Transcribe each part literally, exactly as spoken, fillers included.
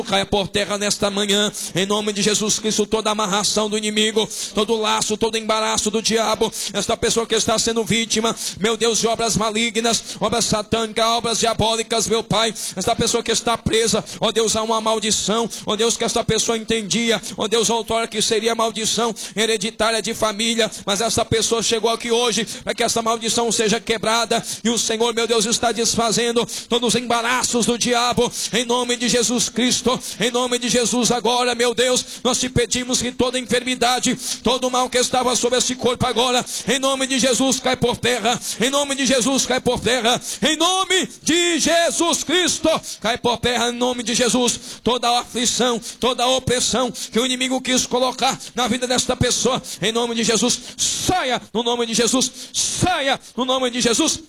caia por terra nesta manhã, em nome de Jesus Cristo. Toda amarração do inimigo, todo laço, todo embaraço do diabo, esta pessoa que está sendo vítima, meu Deus, de obras malignas, obras satânicas, obras diabólicas, meu Pai, esta pessoa que está presa, ó Deus, a uma maldição, ó Deus, que esta pessoa entendia, ó Deus, outrora que seria maldição hereditária de família, mas essa pessoa chegou aqui hoje para que essa maldição seja quebrada, e o Senhor, meu Deus, está desfazendo todos os embaraços do diabo, em nome de Jesus Cristo. Em nome de Jesus agora, meu Deus, nós te pedimos que toda enfermidade, todo mal que estava sobre esse corpo agora, em nome de Jesus cai por terra, em nome de Jesus cai por terra, em nome de Jesus Cristo, cai por terra, em nome de Jesus. Toda a aflição, toda a opressão que o inimigo quis colocar na vida desta pessoa, em nome de Jesus, saia no nome de Jesus, saia no nome de Jesus,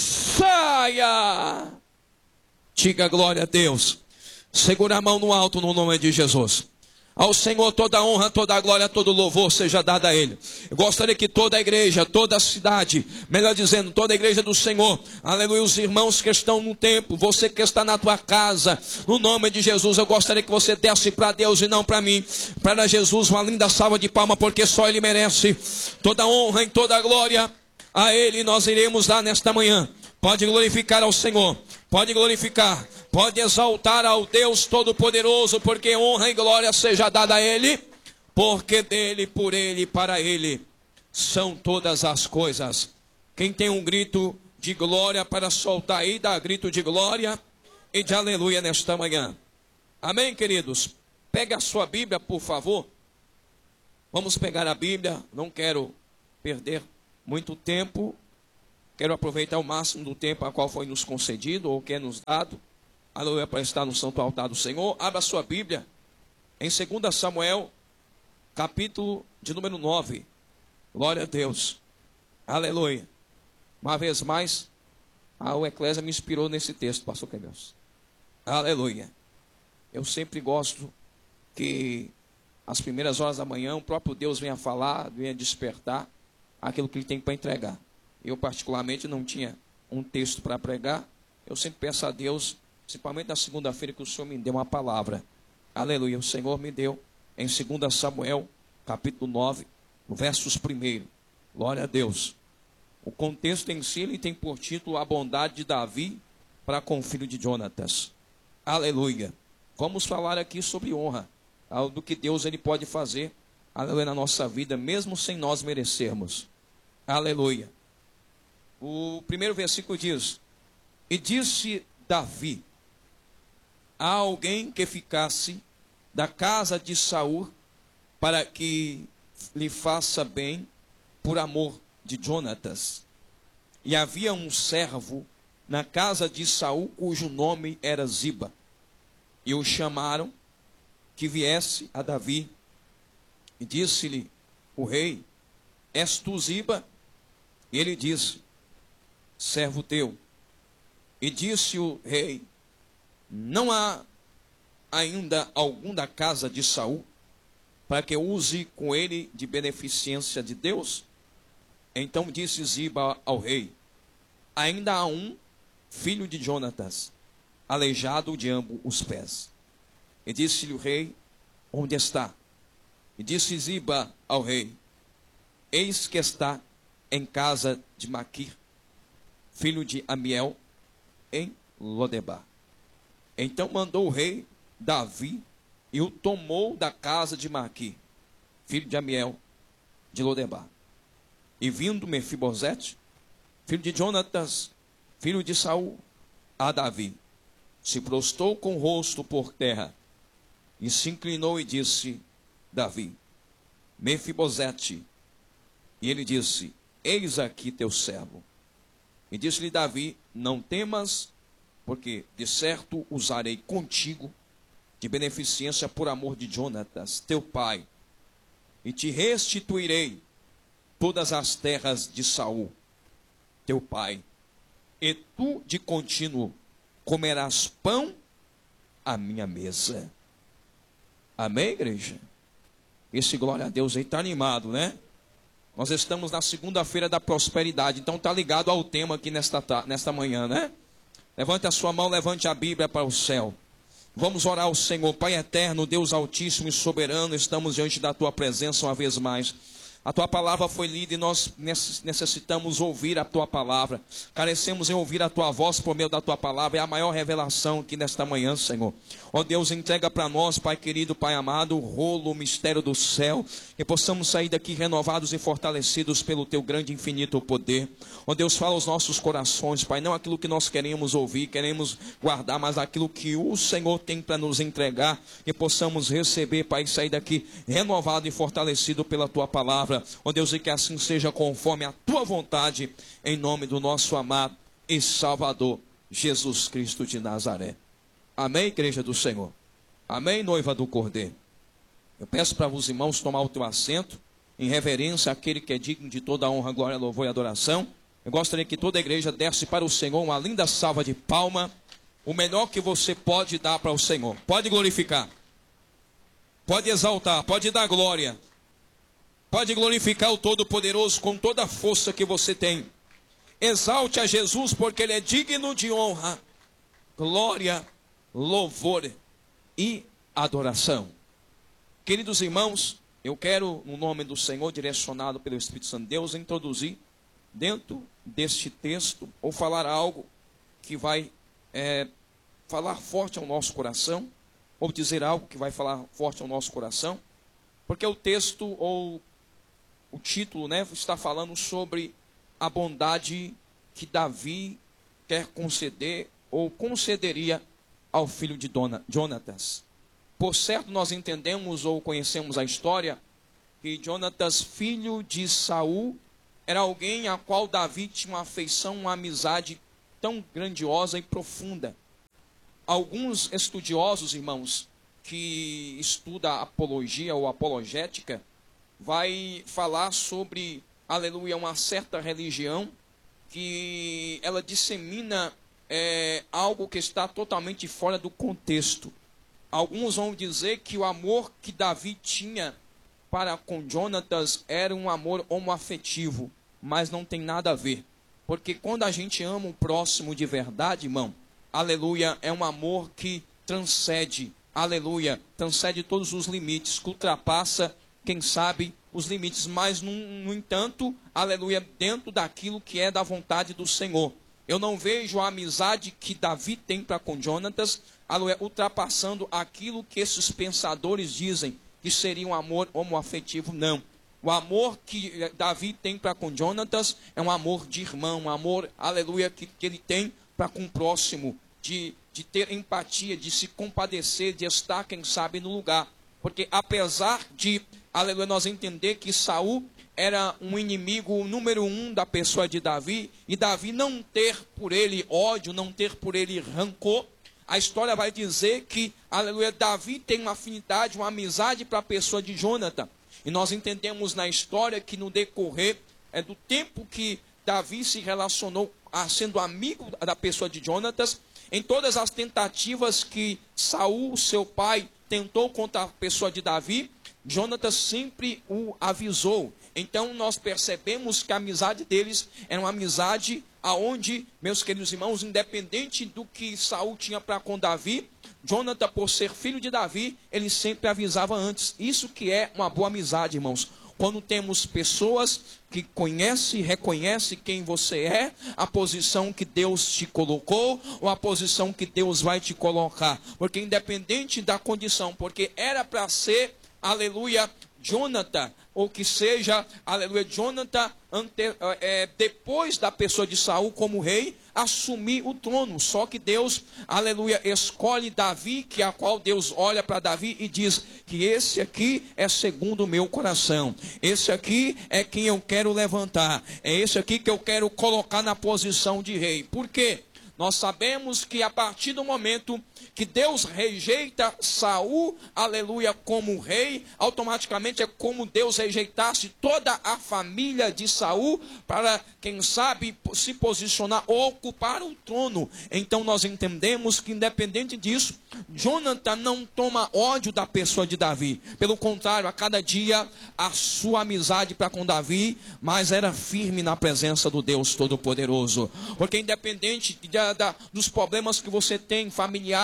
saia. Diga glória a Deus. Segura a mão no alto no nome de Jesus. Ao Senhor toda a honra, toda a glória, todo o louvor seja dado a Ele. Eu gostaria que toda a igreja, toda a cidade, melhor dizendo, toda a igreja do Senhor, aleluia, os irmãos que estão no templo, você que está na tua casa, no nome de Jesus, eu gostaria que você desse para Deus e não para mim, para Jesus uma linda salva de palmas, porque só Ele merece toda a honra e toda a glória. A Ele nós iremos dar nesta manhã. Pode glorificar ao Senhor, pode glorificar, pode exaltar ao Deus Todo-Poderoso, porque honra e glória seja dada a Ele, porque dEle, por Ele e para Ele são todas as coisas. Quem tem um grito de glória para soltar aí, dá grito de glória e de aleluia nesta manhã. Amém, queridos? Pega a sua Bíblia, por favor. Vamos pegar a Bíblia, não quero perder muito tempo. Quero aproveitar o máximo do tempo a qual foi nos concedido, ou que é nos dado. Aleluia, para estar no santo altar do Senhor. Abra a sua Bíblia em dois Samuel, capítulo de número nove. Glória a Deus. Aleluia. Uma vez mais, a Eclésia me inspirou nesse texto, pastor Clemeus. Aleluia. Eu sempre gosto que às primeiras horas da manhã o próprio Deus venha falar, venha despertar aquilo que Ele tem para entregar. Eu particularmente não tinha um texto para pregar. Eu sempre peço a Deus, principalmente na segunda-feira, que o Senhor me dê uma palavra. Aleluia, o Senhor me deu em dois Samuel, capítulo nove, versos primeiro. Glória a Deus. O contexto em si, ele tem por título a bondade de Davi para com o filho de Jonatas. Aleluia. Vamos falar aqui sobre honra, do que Deus ele pode fazer, aleluia, na nossa vida, mesmo sem nós merecermos. Aleluia. O primeiro versículo diz: e disse Davi a alguém que ficasse da casa de Saul, para que lhe faça bem por amor de Jonatas. E havia um servo na casa de Saul, cujo nome era Ziba. E o chamaram que viesse a Davi. E disse-lhe o rei: és tu Ziba? E ele disse: servo teu. E disse o rei: não há ainda algum da casa de Saul, para que use com ele de beneficência de Deus? Então disse Ziba ao rei: ainda há um, filho de Jonatas, aleijado de ambos os pés. E disse-lhe o rei: onde está? E disse Ziba ao rei: eis que está em casa de Maquir, filho de Amiel, em Lodebar. Então mandou o rei Davi e o tomou da casa de Maquir, filho de Amiel, de Lodebar. E vindo Mefibosete, filho de Jonatas, filho de Saul, a Davi, se prostrou com o rosto por terra e se inclinou e disse: Davi, Mefibosete. E ele disse: eis aqui teu servo. E disse-lhe Davi: não temas, porque de certo usarei contigo de beneficência por amor de Jonatas, teu pai, e te restituirei todas as terras de Saul, teu pai, e tu de contínuo comerás pão à minha mesa. Amém, igreja? Esse glória a Deus aí está animado, né? Nós estamos na segunda-feira da prosperidade, então está ligado ao tema aqui nesta, nesta manhã, né? Levante a sua mão, levante a Bíblia para o céu. Vamos orar ao Senhor. Pai eterno, Deus altíssimo e soberano, estamos diante da tua presença uma vez mais. A tua palavra foi lida e nós necessitamos ouvir a tua palavra. Carecemos em ouvir a tua voz por meio da tua palavra. É a maior revelação aqui nesta manhã, Senhor. Ó Deus, entrega para nós, Pai querido, Pai amado, o rolo, o mistério do céu. Que possamos sair daqui renovados e fortalecidos pelo teu grande e infinito poder. Ó Deus, fala aos nossos corações, Pai. Não aquilo que nós queremos ouvir, queremos guardar, mas aquilo que o Senhor tem para nos entregar. Que possamos receber, Pai, e sair daqui renovado e fortalecido pela tua palavra. Ó Deus, e que assim seja conforme a tua vontade, em nome do nosso amado e Salvador, Jesus Cristo de Nazaré. Amém, igreja do Senhor. Amém, noiva do Cordeiro. Eu peço para os irmãos tomar o teu assento, em reverência àquele que é digno de toda a honra, glória, louvor e adoração. Eu gostaria que toda a igreja desse para o Senhor uma linda salva de palma, o melhor que você pode dar para o Senhor. Pode glorificar, pode exaltar, pode dar glória. Pode glorificar o Todo-Poderoso com toda a força que você tem. Exalte a Jesus porque Ele é digno de honra, glória, louvor e adoração. Queridos irmãos, eu quero, no nome do Senhor, direcionado pelo Espírito Santo de Deus, introduzir dentro deste texto, ou falar algo que vai é, falar forte ao nosso coração, ou dizer algo que vai falar forte ao nosso coração, porque o texto, ou o título, né, está falando sobre a bondade que Davi quer conceder ou concederia ao filho de Dona, Jonatas. Por certo, nós entendemos ou conhecemos a história que Jonatas, filho de Saul, era alguém a qual Davi tinha uma afeição, uma amizade tão grandiosa e profunda. Alguns estudiosos, irmãos, que estudam apologia ou apologética, vai falar sobre, aleluia, uma certa religião que ela dissemina é, algo que está totalmente fora do contexto. Alguns vão dizer que o amor que Davi tinha para com Jonatas era um amor homoafetivo, mas não tem nada a ver. Porque quando a gente ama o próximo de verdade, irmão, aleluia, é um amor que transcende, aleluia, transcende todos os limites, que ultrapassa, quem sabe, os limites, mas no, no entanto, aleluia, dentro daquilo que é da vontade do Senhor. Eu não vejo a amizade que Davi tem para com Jonatas, aleluia, ultrapassando aquilo que esses pensadores dizem que seria um amor homoafetivo, não. O amor que Davi tem para com Jonatas é um amor de irmão, um amor, aleluia, que, que ele tem para com o próximo, de, de ter empatia, de se compadecer, de estar, quem sabe, no lugar. Porque apesar de, aleluia, nós entender que Saul era um inimigo número um da pessoa de Davi, e Davi não ter por ele ódio, não ter por ele rancor, a história vai dizer que, aleluia, Davi tem uma afinidade, uma amizade para a pessoa de Jonathan. E nós entendemos na história que no decorrer é, do tempo que Davi se relacionou a, sendo amigo da pessoa de Jonatas, em todas as tentativas que Saul, seu pai, tentou contra a pessoa de Davi, Jonatas sempre o avisou. Então nós percebemos que a amizade deles era uma amizade aonde, meus queridos irmãos, independente do que Saul tinha para com Davi, Jonatas, por ser filho de Davi, ele sempre avisava antes. Isso que é uma boa amizade, irmãos. Quando temos pessoas que conhecem e reconhecem quem você é, a posição que Deus te colocou, ou a posição que Deus vai te colocar. Porque independente da condição, porque era para ser, aleluia, Jonathan, ou que seja, aleluia, Jonathan, ante, é, depois da pessoa de Saul como rei, assumir o trono. Só que Deus, aleluia, escolhe Davi, que é a qual Deus olha para Davi e diz que esse aqui é segundo o meu coração. Esse aqui é quem eu quero levantar. É esse aqui que eu quero colocar na posição de rei. Por quê? Nós sabemos que a partir do momento que Deus rejeita Saul, aleluia, como rei, automaticamente é como Deus rejeitasse toda a família de Saul para, quem sabe, se posicionar ou ocupar o trono. Então nós entendemos que, independente disso, Jonathan não toma ódio da pessoa de Davi. Pelo contrário, a cada dia a sua amizade para com Davi, mas era firme na presença do Deus Todo-Poderoso. Porque independente de, de, dos problemas que você tem familiar,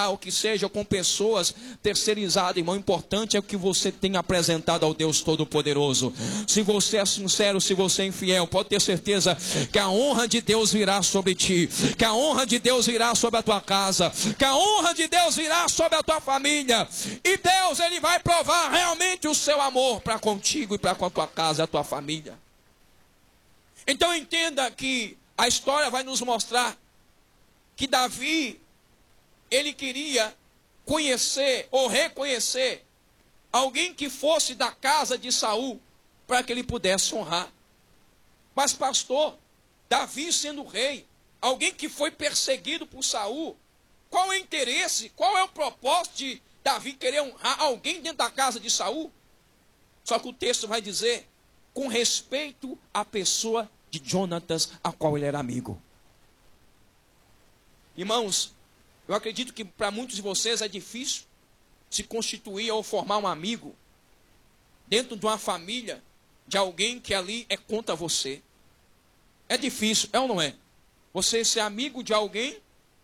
trabalhar, ou que seja com pessoas terceirizadas, irmão, o importante é o que você tem apresentado ao Deus Todo-Poderoso. Se você é sincero, se você é infiel, pode ter certeza que a honra de Deus virá sobre ti, que a honra de Deus virá sobre a tua casa, que a honra de Deus virá sobre a tua família, e Deus, Ele vai provar realmente o seu amor para contigo e para com a tua casa e a tua família. Então entenda que a história vai nos mostrar que Davi, ele queria conhecer ou reconhecer alguém que fosse da casa de Saul, para que ele pudesse honrar. Mas pastor, Davi sendo rei, alguém que foi perseguido por Saul, qual é o interesse, qual é o propósito de Davi querer honrar alguém dentro da casa de Saul? Só que o texto vai dizer, com respeito à pessoa de Jonatas, a qual ele era amigo. Irmãos, eu acredito que para muitos de vocês é difícil se constituir ou formar um amigo dentro de uma família de alguém que ali é contra você. É difícil, é ou não é? Você ser amigo de alguém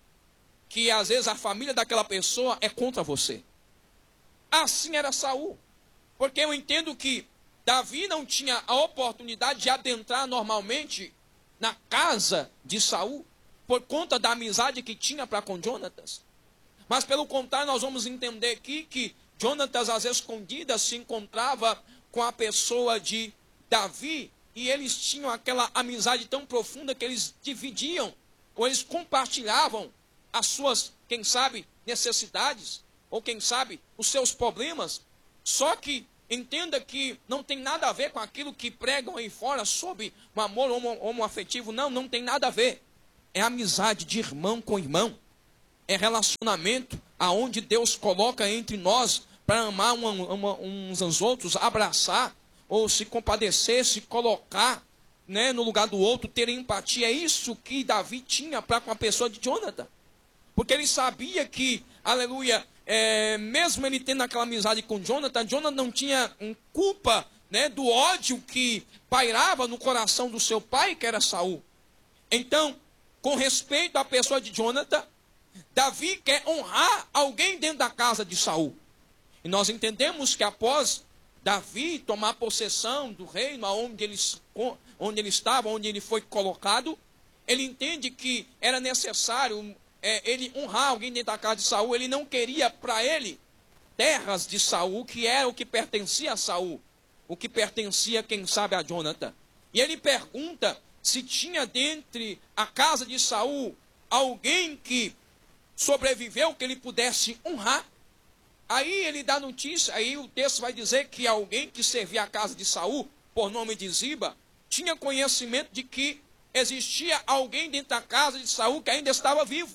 que às vezes a família daquela pessoa é contra você. Assim era Saul. Porque eu entendo que Davi não tinha a oportunidade de adentrar normalmente na casa de Saul, por conta da amizade que tinha para com Jonatas. Mas pelo contrário, nós vamos entender aqui que Jonatas, às escondidas, se encontrava com a pessoa de Davi, e eles tinham aquela amizade tão profunda que eles dividiam, ou eles compartilhavam as suas, quem sabe, necessidades, ou quem sabe, os seus problemas. Só que entenda que não tem nada a ver com aquilo que pregam aí fora sobre o amor homoafetivo. Não, não tem nada a ver. É amizade de irmão com irmão. É relacionamento aonde Deus coloca entre nós para amar uma, uma, uns aos outros, abraçar, ou se compadecer, se colocar, né, no lugar do outro, ter empatia. É isso que Davi tinha para com a pessoa de Jonathan. Porque ele sabia que, aleluia, é, mesmo ele tendo aquela amizade com Jonathan, Jonathan não tinha um culpa, né, do ódio que pairava no coração do seu pai, que era Saul. Então, com respeito à pessoa de Jonathan, Davi quer honrar alguém dentro da casa de Saul. E nós entendemos que após Davi tomar possessão do reino onde ele, onde ele estava, onde ele foi colocado, ele entende que era necessário é, ele honrar alguém dentro da casa de Saul. Ele não queria para ele terras de Saul, que era o que pertencia a Saul, o que pertencia, quem sabe, a Jonathan. E ele pergunta se tinha dentre a casa de Saul alguém que sobreviveu, que ele pudesse honrar. Aí ele dá notícia, aí o texto vai dizer que alguém que servia a casa de Saul, por nome de Ziba, tinha conhecimento de que existia alguém dentro da casa de Saul que ainda estava vivo.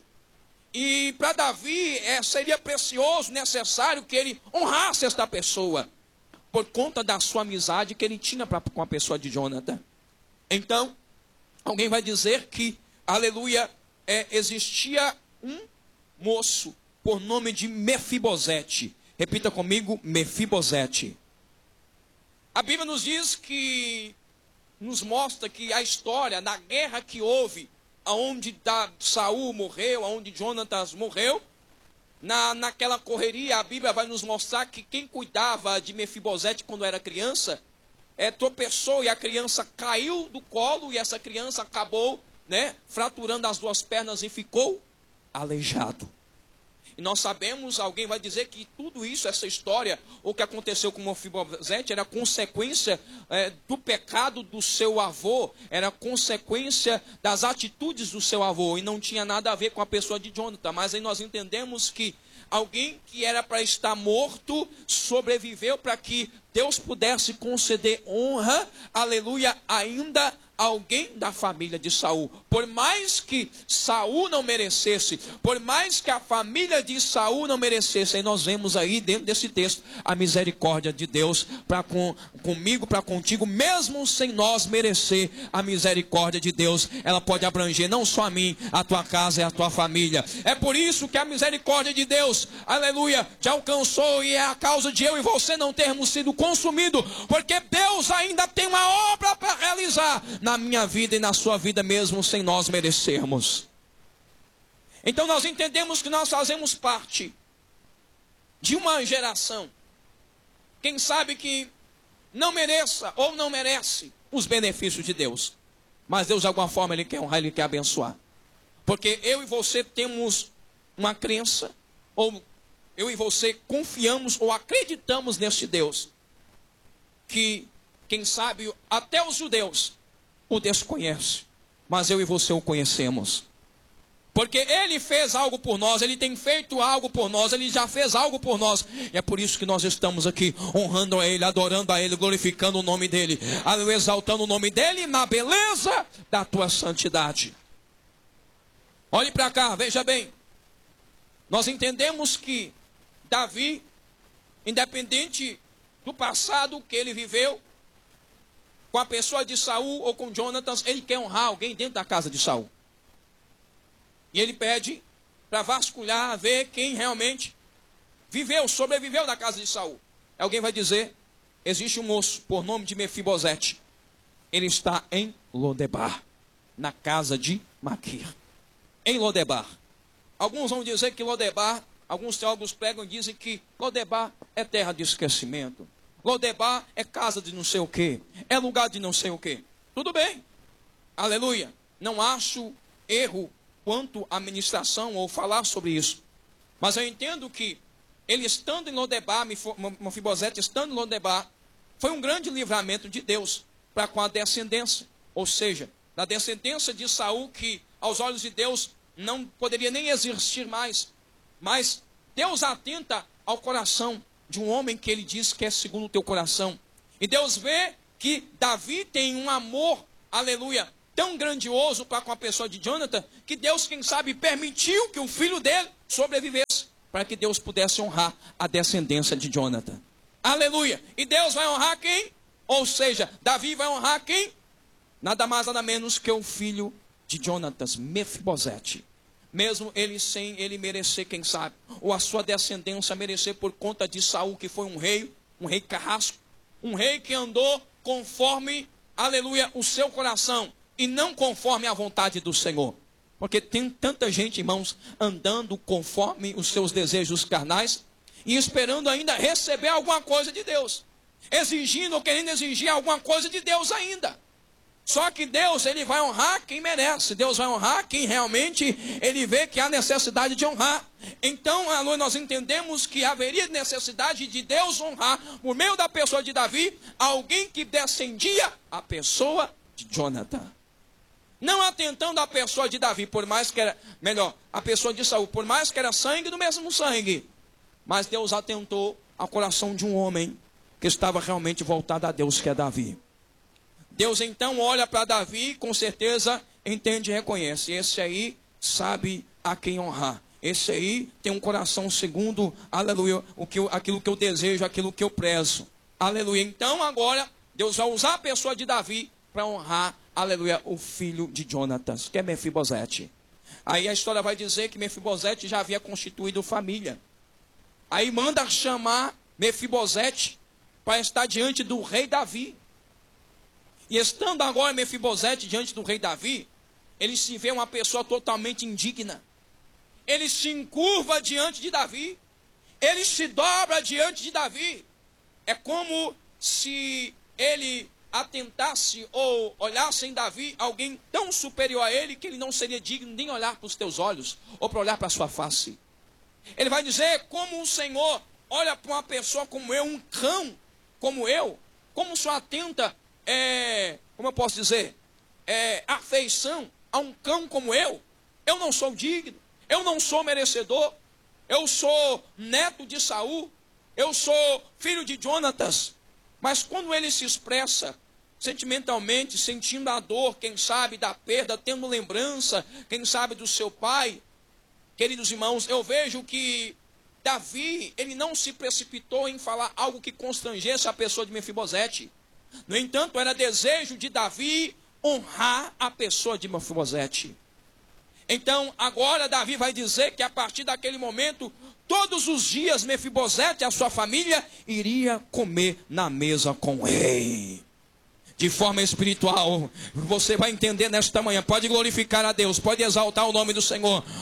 E para Davi é, seria precioso, necessário que ele honrasse esta pessoa, por conta da sua amizade que ele tinha pra, com a pessoa de Jonathan. Então, alguém vai dizer que, aleluia, é, existia um moço por nome de Mefibosete. Repita comigo, Mefibosete. A Bíblia nos diz que, nos mostra que a história, na guerra que houve, aonde Saul morreu, aonde Jonatas morreu, na, naquela correria, a Bíblia vai nos mostrar que quem cuidava de Mefibosete quando era criança, é, tropeçou e a criança caiu do colo, e essa criança acabou, né, fraturando as duas pernas e ficou aleijado. E nós sabemos, alguém vai dizer que tudo isso, essa história, o que aconteceu com Mefibosete, era consequência é, do pecado do seu avô, era consequência das atitudes do seu avô, e não tinha nada a ver com a pessoa de Jonathan. Mas aí nós entendemos que alguém que era para estar morto, sobreviveu para que Deus pudesse conceder honra, aleluia, ainda alguém da família de Saul. Por mais que Saul não merecesse, por mais que a família de Saul não merecesse, aí nós vemos aí dentro desse texto a misericórdia de Deus para com, comigo, para contigo, mesmo sem nós merecer. A misericórdia de Deus, ela pode abranger não só a mim, a tua casa e a tua família. É por isso que a misericórdia de Deus, aleluia, te alcançou, e é a causa de eu e você não termos sido consumidos, porque Deus ainda tem uma obra para realizar na minha vida e na sua vida, mesmo sem nós merecermos. Então nós entendemos que nós fazemos parte de uma geração, quem sabe que não mereça ou não merece os benefícios de Deus, mas Deus de alguma forma Ele quer honrar, Ele quer abençoar. Porque eu e você temos uma crença, ou eu e você confiamos ou acreditamos neste Deus, que quem sabe até os judeus o desconhecem, mas eu e você o conhecemos. Porque Ele fez algo por nós, Ele tem feito algo por nós, Ele já fez algo por nós. E é por isso que nós estamos aqui honrando a Ele, adorando a Ele, glorificando o nome dEle, exaltando o nome dEle na beleza da tua santidade. Olhe para cá, veja bem. Nós entendemos que Davi, independente do passado que ele viveu, com a pessoa de Saul ou com Jonatas, ele quer honrar alguém dentro da casa de Saul. E ele pede para vasculhar, ver quem realmente viveu, sobreviveu na casa de Saul. Alguém vai dizer, existe um moço por nome de Mefibosete. Ele está em Lodebar, na casa de Maquir. Em Lodebar. Alguns vão dizer que Lodebar, alguns teólogos pregam e dizem que Lodebar é terra de esquecimento. Lodebar é casa de não sei o quê, é lugar de não sei o quê. Tudo bem, aleluia. Não acho erro quanto à ministração ou falar sobre isso. Mas eu entendo que ele estando em Lodebar, Mefibosete estando em Lodebar, foi um grande livramento de Deus para com a descendência. Ou seja, da descendência de Saul, que aos olhos de Deus não poderia nem existir mais. Mas Deus atenta ao coração de um homem que ele diz que é segundo o teu coração. E Deus vê que Davi tem um amor, aleluia, tão grandioso para com a pessoa de Jonathan, que Deus, quem sabe, permitiu que o filho dele sobrevivesse, para que Deus pudesse honrar a descendência de Jonathan. Aleluia! E Deus vai honrar quem? Ou seja, Davi vai honrar quem? Nada mais, nada menos que o filho de Jonatas, Mefibosete. Mesmo ele sem ele merecer, quem sabe, ou a sua descendência merecer por conta de Saul, que foi um rei, um rei carrasco, um rei que andou conforme, aleluia, o seu coração, e não conforme a vontade do Senhor. Porque tem tanta gente, irmãos, andando conforme os seus desejos carnais, e esperando ainda receber alguma coisa de Deus, exigindo ou querendo exigir alguma coisa de Deus ainda. Só que Deus, ele vai honrar quem merece. Deus vai honrar quem realmente ele vê que há necessidade de honrar. Então, alô, nós entendemos que haveria necessidade de Deus honrar, por meio da pessoa de Davi, alguém que descendia a pessoa de Jonathan. Não atentando a pessoa de Davi, por mais que era, melhor, a pessoa de Saul, por mais que era sangue do mesmo sangue. Mas Deus atentou ao coração de um homem que estava realmente voltado a Deus, que é Davi. Deus então olha para Davi e com certeza entende e reconhece. Esse aí sabe a quem honrar. Esse aí tem um coração segundo, aleluia, o que eu, aquilo que eu desejo, aquilo que eu prezo. Aleluia. Então agora Deus vai usar a pessoa de Davi para honrar, aleluia, o filho de Jonatas, que é Mefibosete. Aí a história vai dizer que Mefibosete já havia constituído família. Aí manda chamar Mefibosete para estar diante do rei Davi. E estando agora Mefibosete diante do rei Davi, ele se vê uma pessoa totalmente indigna. Ele se encurva diante de Davi. Ele se dobra diante de Davi. É como se ele atentasse ou olhasse em Davi alguém tão superior a ele que ele não seria digno nem olhar para os teus olhos ou para olhar para a sua face. Ele vai dizer como o Senhor olha para uma pessoa como eu, um cão como eu, como o Senhor atenta É, como eu posso dizer, é, afeição a um cão como eu. Eu não sou digno, eu não sou merecedor, eu sou neto de Saul, eu sou filho de Jonatas. Mas quando ele se expressa sentimentalmente, sentindo a dor, quem sabe, da perda, tendo lembrança, quem sabe, do seu pai, queridos irmãos, eu vejo que Davi, ele não se precipitou em falar algo que constrangesse a pessoa de Mefibosete. No entanto, era desejo de Davi honrar a pessoa de Mefibosete. Então, agora Davi vai dizer que a partir daquele momento, todos os dias Mefibosete e a sua família iria comer na mesa com o rei. De forma espiritual, você vai entender nesta manhã, pode glorificar a Deus, pode exaltar o nome do Senhor.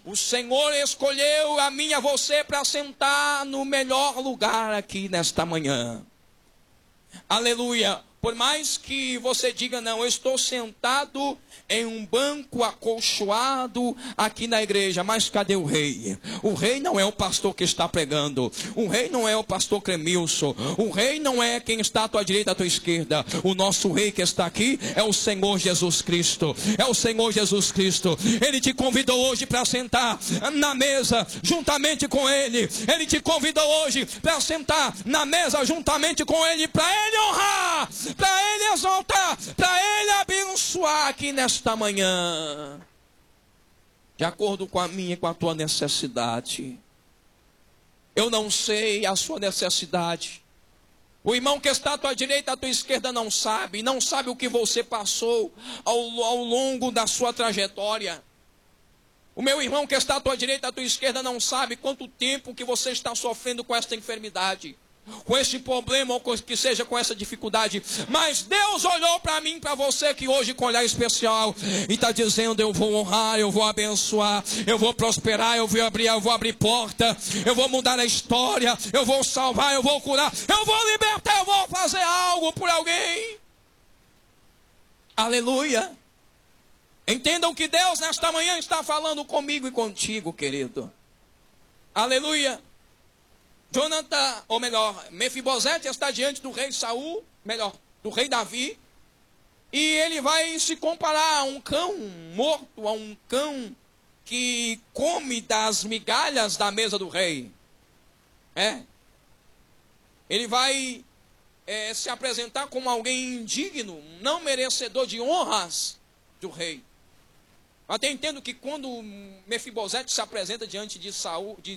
O Senhor escolheu a mim e a você para sentar no melhor lugar aqui nesta manhã. Aleluia. Por mais que você diga, não, eu estou sentado em um banco acolchoado aqui na igreja, mas cadê o rei? O rei não é o pastor que está pregando, o rei não é o pastor Clemilson, o rei não é quem está à tua direita, à tua esquerda. O nosso rei que está aqui é o Senhor Jesus Cristo, é o Senhor Jesus Cristo. Ele te convidou hoje para sentar na mesa juntamente com ele, ele te convidou hoje para sentar na mesa juntamente com ele, para ele honrar, para ele exaltar, para ele abençoar aqui nesta manhã, de acordo com a minha e com a tua necessidade. Eu não sei a sua necessidade. O irmão que está à tua direita, à tua esquerda não sabe, não sabe o que você passou ao, ao longo da sua trajetória. O meu irmão que está à tua direita, à tua esquerda não sabe quanto tempo que você está sofrendo com esta enfermidade, com esse problema, ou que seja com essa dificuldade. Mas Deus olhou para mim, para você que hoje com olhar especial, e está dizendo, eu vou honrar, eu vou abençoar, eu vou prosperar, eu vou abrir, eu vou abrir porta, eu vou mudar a história, eu vou salvar, eu vou curar, eu vou libertar, eu vou fazer algo por alguém. Aleluia. Entendam que Deus nesta manhã está falando comigo e contigo, querido. Aleluia. Jonathan, ou melhor, Mefibosete está diante do rei Saul, melhor, do rei Davi, e ele vai se comparar a um cão morto, a um cão que come das migalhas da mesa do rei. É. Ele vai é, se apresentar como alguém indigno, não merecedor de honras do rei. Até entendo que quando Mefibosete se apresenta diante de Saul, de,